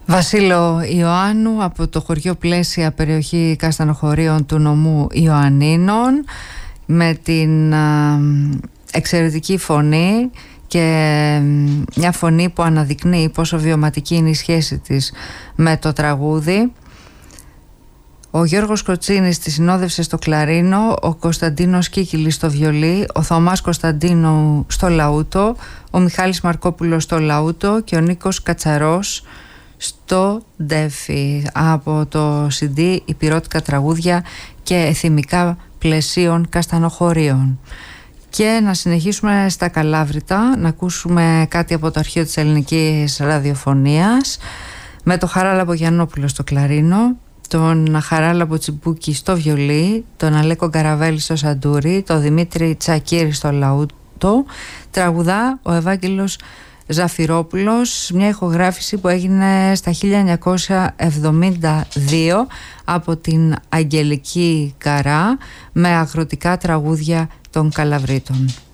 Βασίλο Ιωάννου από το χωριό Πλαίσια, περιοχή Καστανοχωρίων του νομού Ιωαννίνων, με την εξαιρετική φωνή και μια φωνή που αναδεικνύει πόσο βιωματική είναι η σχέση της με το τραγούδι. Ο Γιώργος Κοτσίνης τη συνόδευσε στο κλαρίνο, ο Κωνσταντίνος Κίκυλης στο βιολί, ο Θωμάς Κωνσταντίνου στο λαούτο, ο Μιχάλης Μαρκόπουλος στο λαούτο και ο Νίκος Κατσαρός στο ντέφι, από το CD «Υπηρώτικα τραγούδια και εθιμικά πλαισίων Καστανοχωρίων». Και να συνεχίσουμε στα Καλάβρητα, να ακούσουμε κάτι από το αρχείο της ελληνικής ραδιοφωνίας, με το Χαράλαμπο Γιαννόπουλο στο κλαρίνο, τον Χαράλαμπο Τσιμπούκη στο βιολί, τον Αλέκο Καραβέλη στο σαντούρι, τον Δημήτρη Τσακίρη στο λαούτο. Τραγουδά ο Ευάγγελος Ζαφυρόπουλος, μια ηχογράφηση που έγινε στα 1972 από την Αγγελική Καρά, με αγροτικά τραγούδια των Καλαβρίτων.